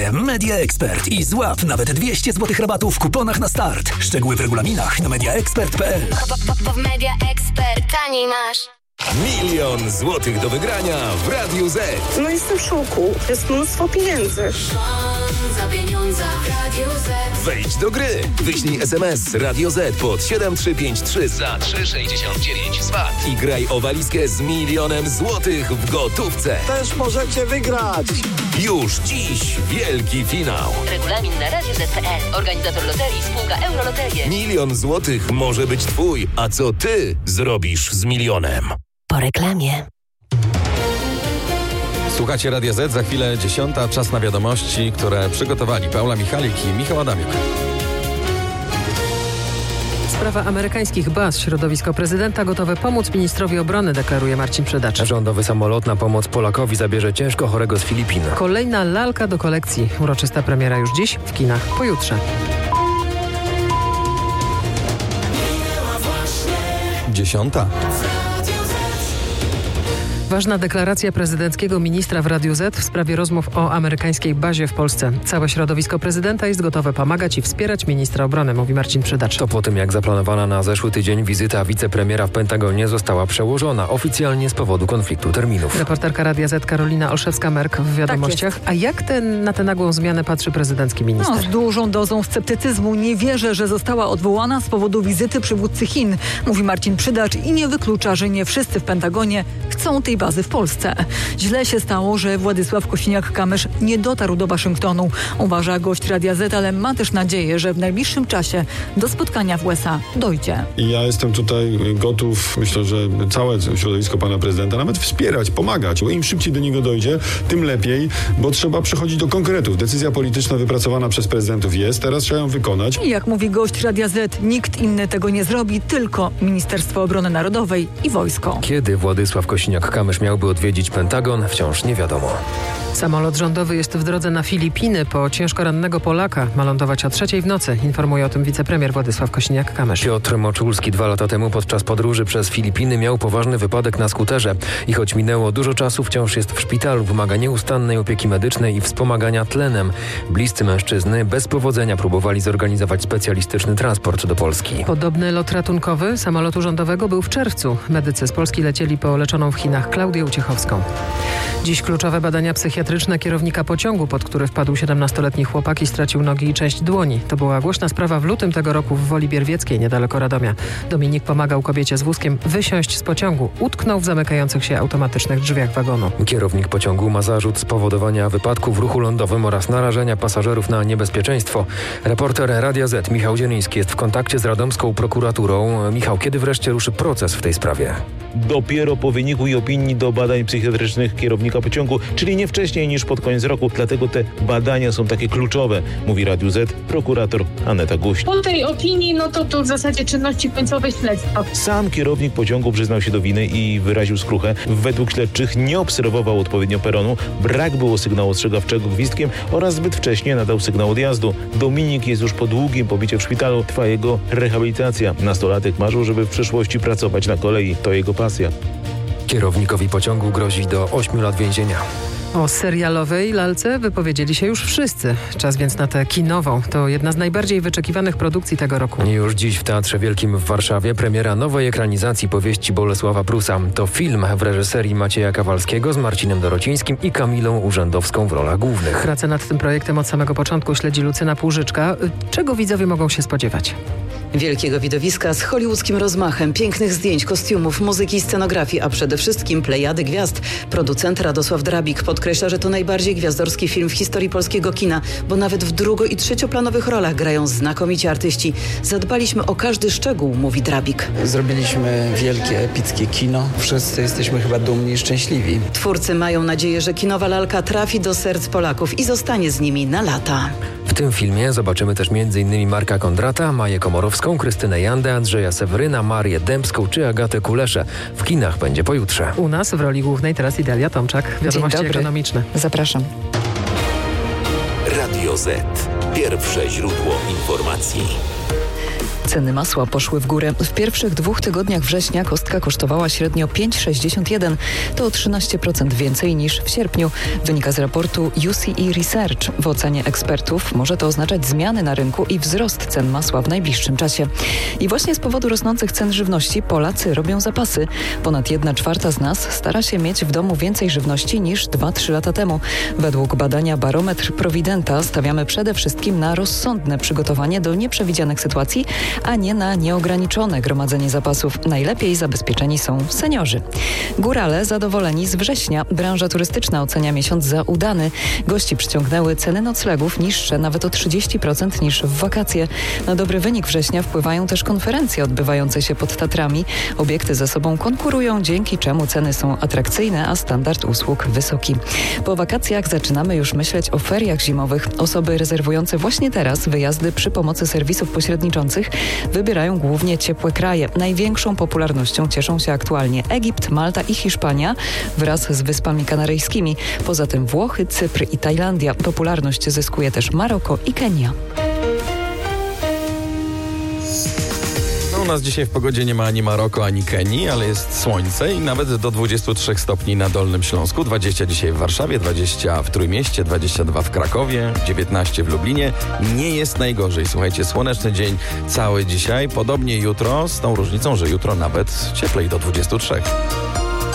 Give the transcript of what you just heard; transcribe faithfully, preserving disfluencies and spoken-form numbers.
akcję Media Expert i złap nawet dwieście złotych rabatu w kuponach na start. Szczegóły w regulaminach na media expert kropka p l. Bo w Media Expert taniej masz. Milion złotych do wygrania w Radiu Z. No jestem w szoku. To jest mnóstwo pieniędzy. Za pieniądze w Radiu Z. Wejdź do gry. Wyślij es em es Radio Z pod siedem trzy pięć trzy za trzy sześćdziesiąt dziewięć z V A T i graj o walizkę z milionem złotych w gotówce. Też możecie wygrać. Już dziś wielki finał. Regulamin na radio zet kropka p l. Organizator loterii spółka Euroloterie. Milion złotych może być twój, a co ty zrobisz z milionem? Po reklamie. Słuchacie Radia Z, za chwilę dziesiąta, czas na wiadomości, które przygotowali Paula Michalik i Michał Adamiuk. Sprawa amerykańskich baz. Środowisko prezydenta gotowe pomóc ministrowi obrony, deklaruje Marcin Przydacz. Rządowy samolot na pomoc Polakowi zabierze ciężko chorego z Filipin. Kolejna lalka do kolekcji. Uroczysta premiera już dziś, w kinach pojutrze. Dziesiąta. Ważna deklaracja prezydenckiego ministra w Radiu Z w sprawie rozmów o amerykańskiej bazie w Polsce. Całe środowisko prezydenta jest gotowe pomagać i wspierać ministra obrony, mówi Marcin Przydacz. To po tym, jak zaplanowana na zeszły tydzień wizyta wicepremiera w Pentagonie została przełożona oficjalnie z powodu konfliktu terminów. Reporterka Radia Z Karolina Olszewska-Merk w wiadomościach. Tak, a jak ten, na tę nagłą zmianę patrzy prezydencki minister? No, z dużą dozą sceptycyzmu. Nie wierzę, że została odwołana z powodu wizyty przywódcy Chin, mówi Marcin Przydacz i nie wyklucza, że nie wszyscy w Pentagonie chcą tej bazy w Polsce. Źle się stało, że Władysław Kosiniak-Kamysz nie dotarł do Waszyngtonu, uważa gość Radia Z, ale ma też nadzieję, że w najbliższym czasie do spotkania w U S A dojdzie. I ja jestem tutaj gotów, myślę, że całe środowisko pana prezydenta nawet wspierać, pomagać. Bo im szybciej do niego dojdzie, tym lepiej, bo trzeba przechodzić do konkretów. Decyzja polityczna wypracowana przez prezydentów jest, teraz trzeba ją wykonać. I jak mówi gość Radia Z, nikt inny tego nie zrobi, tylko Ministerstwo Obrony Narodowej i wojsko. Kiedy Władysław Kosiniak-Kamysz miałby odwiedzić Pentagon, wciąż nie wiadomo. Samolot rządowy jest w drodze na Filipiny po ciężko rannego Polaka. Ma lądować o trzeciej w nocy. Informuje o tym wicepremier Władysław Kosiniak-Kamysz. Piotr Moczulski dwa lata temu podczas podróży przez Filipiny miał poważny wypadek na skuterze. I choć minęło dużo czasu, wciąż jest w szpitalu. Wymaga nieustannej opieki medycznej i wspomagania tlenem. Bliscy mężczyzny bez powodzenia próbowali zorganizować specjalistyczny transport do Polski. Podobny lot ratunkowy samolotu rządowego był w czerwcu. Medycy z Polski lecieli po leczoną w Chinach Klaudię Uciechowską. Dziś kluczowe badania psychiatryczne kierownika pociągu, pod który wpadł siedemnastoletni chłopak i stracił nogi i część dłoni. To była głośna sprawa w lutym tego roku w Woli Bierwieckiej, niedaleko Radomia. Dominik pomagał kobiecie z wózkiem wysiąść z pociągu. Utknął w zamykających się automatycznych drzwiach wagonu. Kierownik pociągu ma zarzut spowodowania wypadku w ruchu lądowym oraz narażenia pasażerów na niebezpieczeństwo. Reporter Radia Z Michał Zieliński jest w kontakcie z radomską prokuraturą. Michał, kiedy wreszcie ruszy proces w tej sprawie? Dopiero po wyniku i opinii do badań psychiatrycznych kierownika pociągu, czyli nie wcześniej niż pod koniec roku. Dlatego te badania są takie kluczowe, mówi Radiu Z prokurator Aneta Guść. Po tej opinii, no to to w zasadzie czynności końcowe śledztwa. Sam kierownik pociągu przyznał się do winy i wyraził skruchę. Według śledczych nie obserwował odpowiednio peronu, brak było sygnału ostrzegawczego gwizdkiem oraz zbyt wcześnie nadał sygnał odjazdu. Dominik jest już po długim pobycie w szpitalu. Trwa jego rehabilitacja. Nastolatek marzył, żeby w przyszłości pracować na kolei. To jego pasja. Kierownikowi pociągu grozi do ośmiu lat więzienia. O serialowej lalce wypowiedzieli się już wszyscy. Czas więc na tę kinową. To jedna z najbardziej wyczekiwanych produkcji tego roku. Już dziś w Teatrze Wielkim w Warszawie premiera nowej ekranizacji powieści Bolesława Prusa. To film w reżyserii Macieja Kawalskiego z Marcinem Dorocińskim i Kamilą Urzędowską w rolach głównych. Pracę nad tym projektem od samego początku śledzi Lucyna Półżyczka. Czego widzowie mogą się spodziewać? Wielkiego widowiska z hollywoodzkim rozmachem, pięknych zdjęć, kostiumów, muzyki i scenografii, a przede wszystkim plejady gwiazd. Producent Radosław Drabik podkreśla, że to najbardziej gwiazdorski film w historii polskiego kina, bo nawet w drugo- i trzecioplanowych rolach grają znakomici artyści. Zadbaliśmy o każdy szczegół, mówi Drabik. Zrobiliśmy wielkie, epickie kino. Wszyscy jesteśmy chyba dumni i szczęśliwi. Twórcy mają nadzieję, że kinowa lalka trafi do serc Polaków i zostanie z nimi na lata. W tym filmie zobaczymy też między innymi Marka Kondrata, Maję Komorowską, Krystynę Jandę, Andrzeja Seweryna, Marię Dębską czy Agatę Kuleszę. W kinach będzie pojutrze. U nas w roli głównej teraz Idalia Tomczak. Wiadomości ekonomiczne. Zapraszam. Radio Z. Pierwsze źródło informacji. Ceny masła poszły w górę. W pierwszych dwóch tygodniach września kostka kosztowała średnio pięć sześćdziesiąt jeden. To o trzynaście procent więcej niż w sierpniu. Wynika z raportu U C E Research. W ocenie ekspertów może to oznaczać zmiany na rynku i wzrost cen masła w najbliższym czasie. I właśnie z powodu rosnących cen żywności Polacy robią zapasy. Ponad jedna czwarta z nas stara się mieć w domu więcej żywności niż dwa trzy lata temu. Według badania Barometr Providenta stawiamy przede wszystkim na rozsądne przygotowanie do nieprzewidzianych sytuacji, a nie na nieograniczone gromadzenie zapasów. Najlepiej zabezpieczeni są seniorzy. Górale zadowoleni z września. Branża turystyczna ocenia miesiąc za udany. Gości przyciągnęły ceny noclegów niższe nawet o trzydzieści procent niż w wakacje. Na dobry wynik września wpływają też konferencje odbywające się pod Tatrami. Obiekty ze sobą konkurują, dzięki czemu ceny są atrakcyjne, a standard usług wysoki. Po wakacjach zaczynamy już myśleć o feriach zimowych. Osoby rezerwujące właśnie teraz wyjazdy przy pomocy serwisów pośredniczących wybierają głównie ciepłe kraje. Największą popularnością cieszą się aktualnie Egipt, Malta i Hiszpania wraz z Wyspami Kanaryjskimi. Poza tym Włochy, Cypr i Tajlandia. Popularność zyskuje też Maroko i Kenia. U nas dzisiaj w pogodzie nie ma ani Maroko, ani Kenii, ale jest słońce i nawet do dwudziestu trzech stopni na Dolnym Śląsku, dwadzieścia dzisiaj w Warszawie, dwadzieścia w Trójmieście, dwadzieścia dwa w Krakowie, dziewiętnaście w Lublinie. Nie jest najgorzej. Słuchajcie, słoneczny dzień cały dzisiaj, podobnie jutro, z tą różnicą, że jutro nawet cieplej do dwudziestu trzech.